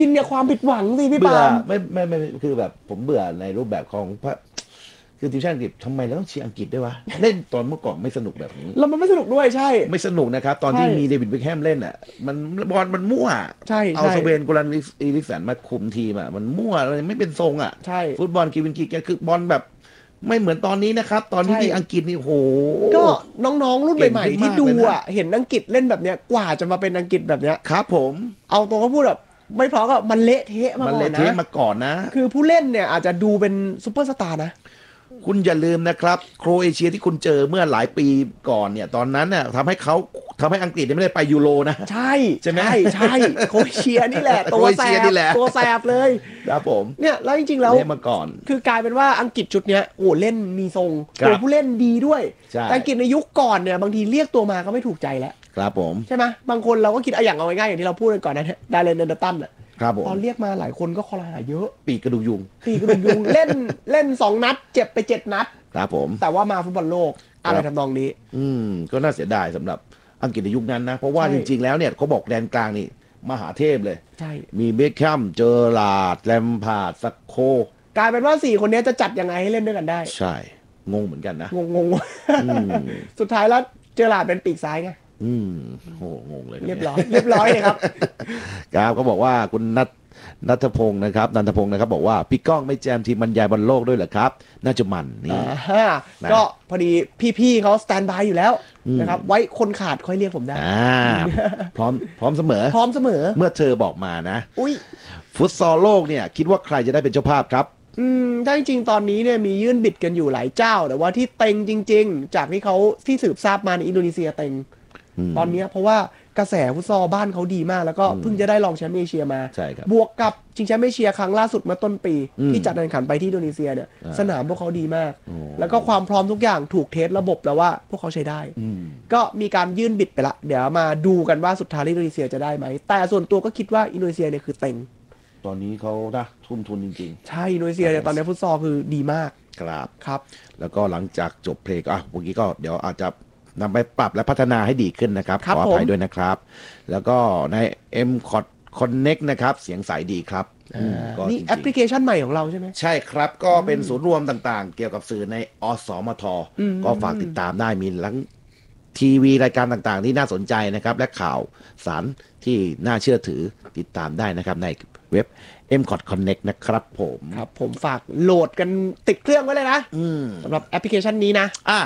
กินเนี่ยความผิดหวังสิพี่เบื่อปาล์มไม่คือแบบผมเบื่อในรูปแบบของคือทีมชาติอังกฤษทำไมเราต้องเชียร์อังกฤษด้วยวะเล่นตอนเมื่อก่อนไม่สนุกแบบนี้แล้วมันไม่สนุกด้วยใช่ไม่สนุกนะครับตอนใช่ที่มีเดวิดเบ็คแฮมเล่นอ่ะมันบอลมันมั่วใช่เอาใช่สเวนโกลันอีริกสันมาคุมทีมอ่ะมันมั่วเลยไม่เป็นทรงอ่ะใช่ฟุตบอลกีวินกีแกคือบอลแบบไม่เหมือนตอนนี้นะครับตอนนี้ใช่ที่อังกฤษนี่โหก็น้องๆรุ่นเก่งใหม่ขึ้นๆที่ดูมากเลยนะอ่ะเห็นอังกฤษเล่นแบบเนี้ยกว่าจะมาเป็นอังกฤษแบบเนี้ยครับผมเอาตรงก็พูดแบบไม่เพราะก็มันเละเทะมามันก่อนนะเละเทะมาก่อนนะคือผู้เล่นเนี่ยอาจจะดูเป็นซูเปอร์สตาร์นะคุณอย่าลืมนะครับโครเอเชียที่คุณเจอเมื่อหลายปีก่อนเนี่ยตอนนั้นน่ะทำให้อังกฤษเนี่ยไม่ได้ไปยูโรนะใช่ใช่ไหมใช่โครเอเชียนี่แหละโคตัวรเอแสบเชียนี่แหละตัวแสบเลยครับผมเนี่ยแล้วจริงๆแล้วเละมาก่อนคือกลายเป็นว่าอังกฤษชุดเนี้ยโอ้เล่นมีทรงครับตัวผู้เล่นดีด้วยใช่แต่อังกฤษในยุคก่อนเนี่ยบางทีเรียกตัวมาก็ไม่ถูกใจแล้วครับผมใช่ไหมบางคนเราก็คิดอย่างเอาง่ายๆอย่างที่เราพูดกันก่อนนะดาเรนเดนเดอร์ตันอ่ะครับผมตอนเรียกมาหลายคนก็คอรหาเยอะปีกกระดูกยุงตีกระดุมยุงเล่น2 นัดเจ็บไป7 นัดครับผมแต่ว่ามาฟุตบอลโลกอะไรทำนองนี้ก็น่าเสียดายสำหรับอังกฤษในยุคนั้นนะเพราะว่าใช่จริงๆแล้วเนี่ยเขาบอกแดนกลางนี่มหาเทพเลยใช่มีเบคแฮมเจอร์ลาร์ดแลมพาร์ดสักโคกลายเป็นว่า4 คนนี้จะจัดยังไงให้เล่นด้วยกันได้ใช่งงเหมือนกันนะงงสุดท้ายแล้วเจอหลาดเป็นปีกซ้ายไงอืมโหงงเลยนะเรียบเนี่ยร้อยเรียบร้อยเลยครับครับเขาบอกว่าคุณนัทพงศ์นะครับนันทพงศ์นะครับบอกว่าพี่ก้องไม่แจมทีมบรรยายบอลโลกด้วยเหรอครับน่าจะมันนี่นะก็พอดีพี่ๆเขาสแตนบายอยู่แล้วนะครับไว้คนขาดค่อยเรียกผมได้พร้อมเสมอพร้อมเสมอเมื่อเธอบอกมานะอุ้ยฟุตซอลโลกเนี่ยคิดว่าใครจะได้เป็นเจ้าภาพครับถ้าจริงๆตอนนี้เนี่ยมียื่นบิดกันอยู่หลายเจ้าแต่ว่าที่เต็งจริงๆจากที่เขาที่สืบทราบมาในอินโดนีเซียเต็งตอนนี้เพราะว่ากระแสฟุตซอลบ้านเขาดีมากแล้วก็เพิ่งจะได้รองแชมป์เอเชียมาใช่ครับบวกกับชิงแชมป์เอเชียครั้งล่าสุดเมื่อต้นปีที่จัดการแข่งขันไปที่อินโดนีเซียเนี่ยสนามพวกเขาดีมาก แล้วก็ความพร้อมทุกอย่างถูกเทสระบบแล้วว่าพวกเขาใช้ได้ก็มีการยื่นบิดไปละเดี๋ยวมาดูกันว่าสุดท้ายอินโดนีเซียจะได้ไหมแต่ส่วนตัวก็คิดว่าอินโดนีเซียเนี่ยคือเต็งตอนนี้เขานะทุ่มทุนจริงใช่อินโดนีเซียเนี่ยตอนนี้ฟุตซอลคือดีมากๆครับครับแล้วก็หลังจากจบเพลงเมื่อกี้ก็เดี๋ยวอาจจะนำไปปรับและพัฒนาให้ดีขึ้นนะครับขออภัยด้วยนะครับ แล้วก็ใน M Connect นะครับเสียงใสดีครับก็นี่แอปพลิเคชันใหม่ของเราใช่ไหมใช่ครับก็เป็นศูนย์รวมต่างๆ เกี่ยวกับสื่อในอสมทก็ฝากติดตามได้มีทั้งทีวีรายการต่างๆ ที่น่าสนใจนะครับและข่าวสารที่น่าเชื่อถือติดตามได้นะครับในเว็บ m c o t Connect นะครับผมฝากโหลดกันติดเครื่องไว้เลยนะสำหรับแอปพลิเคชันนี้นะ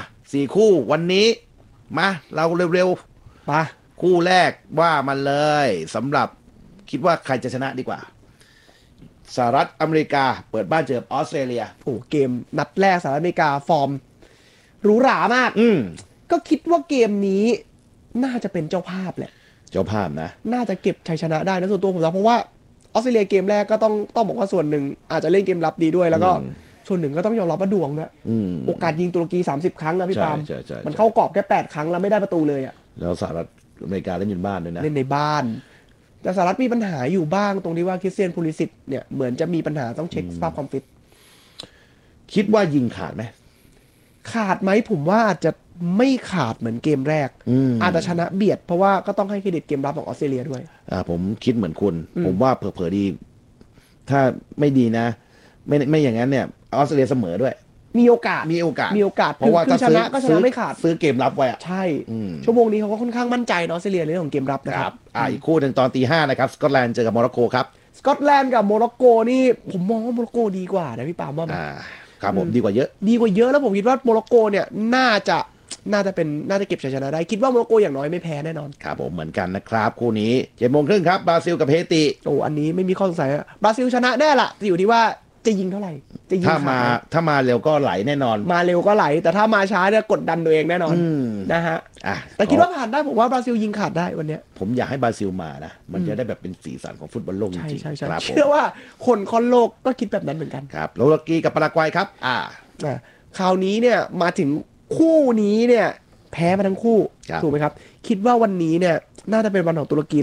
4 คู่วันนี้มาเราเร็วๆมาคู่แรกว่ามันเลยสำหรับคิดว่าใครจะชนะดีกว่าสหรัฐอเมริกาเปิดบ้านเจอออสเตรเลียโอ้เกมนัดแรกสหรัฐอเมริกาฟอร์มหรูหรามากก็คิดว่าเกมนี้น่าจะเป็นเจ้าภาพแหละเจ้าภาพนะน่าจะเก็บชัยชนะได้นะส่วนตัวผมนะเพราะว่าออสเตรเลียเกมแรกก็ต้องบอกว่าส่วนหนึ่งอาจจะเล่นเกมรับดีด้วยแล้วก็ส่วนหนึ่งก็ต้องยอมรับว่าดวงด้วยโอกาสยิงตุรกี30 ครั้งนะพี่ปาล์มมันเข้ากรอบแค่8 ครั้งแล้วไม่ได้ประตูเลยอ่ะแล้วสหรัฐอเมริกาเล่นอยู่บ้านด้วยนะเล่นในบ้านแต่สหรัฐมีปัญหาอยู่บ้างตรงที่ว่าคริสเตียนพูลิสิตเนี่ยเหมือนจะมีปัญหาต้องเช็คสภาพความฟิตคิดว่ายิงขาดไหมขาดไหมผมว่าอาจจะไม่ขาดเหมือนเกมแรกอาจจะชนะเบียดเพราะว่าก็ต้องให้เครดิตเกมรับของออสเตรเลียด้วยผมคิดเหมือนคุณผมว่าเผลอๆดีถ้าไม่ดีนะไม่อย่างนั้นเนี่ยออสเตรเลียเสมอด้วยมีโอกาสเพราะว่าถ้าชนะก็ชนะไม่ขาดซื้อเกมรับไว้ใช่ชั่วโมงนี้เขาก็ค่อนข้างมั่นใจออสเตรเลียในเรื่องของเกมรับนะครับอีกคู่หนึ่งตอนตี 5นะครับสกอตแลนด์เจอกับโมร็อกโกครับสกอตแลนด์กับโมร็อกโกนี่ผมมองว่าโมร็อกโกดีกว่านะพี่ปามว่าครับผมดีกว่าเยอะแล้วผมคิดว่าโมร็อกโกเนี่ยน่าจะเก็บชัยชนะได้คิดว่าโมร็อกโกอย่างน้อยไม่แพ้แน่นอนครับผมเหมือนกันนะครับคู่นี้7:30ครับบราซิลกับเฮติอันนี้ไม่มีข้อสงสัยบราซิลชนะแน่ละอยู่ที่ว่าจะยิงเท่าไหร่จะยิงถ้ามาเร็วก็ไหลแน่นอนมาเร็วก็ไหลแต่ถ้ามาช้าเนี่ยกดดันตัวเองแน่นอนนะฮะแต่คิดว่าผ่านได้ผมว่าบราซิลยิงขาดได้วันนี้ผมอยากให้บราซิลมานะมันจะได้แบบเป็นสีสันของฟุตบอลโลกจริงๆครับเชื่อว่าคนค่อนโลกก็คิดแบบนั้นเหมือนกันครับโรลกีกับปารากวัยครับคราวนี้เนี่ยมาถึงคู่นี้เนี่ยแพ้มาทั้งคู่ถูกไหมครับคิดว่าวันนี้เนี่ยน่าจะเป็นวันของตุรกีแล้วล่ะ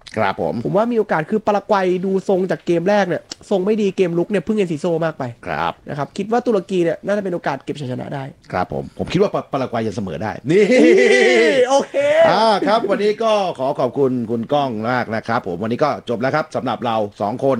ครับผมผมว่ามีโอกาสคือปารากวัยดูทรงจากเกมแรกเนี่ยทรงไม่ดีเกมลุกเนี่ยพึ่งเอนซิโซมากไปครับนะครับคิดว่าตุรกีเนี่ยน่าจะเป็นโอกาสเก็บชัยชนะได้ครับผมคิดว่าปารากวัยจะเสมอได้ นี่โอเคครับวันนี้ก็ขอขอบคุณคุณก้องมากนะครับผมวันนี้ก็จบแล้วครับสำหรับเรา2 คน